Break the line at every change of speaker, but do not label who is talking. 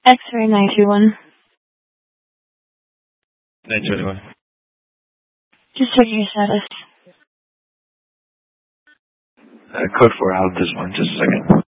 X-ray 921.
921.
Just checking your status.
Code 4 out of this one, just a second.